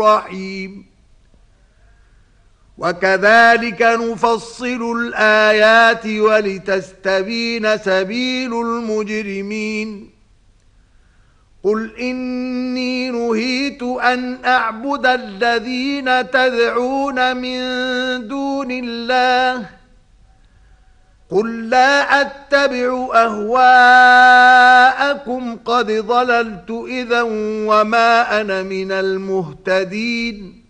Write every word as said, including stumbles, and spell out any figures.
رحيم. وكذلك نفصل الآيات ولتستبين سبيل المجرمين. قل إني نهيت أن أعبد الذين تدعون من دون الله قل لا أتبع أهواءكم قد ضللت إذا وما أنا من المهتدين.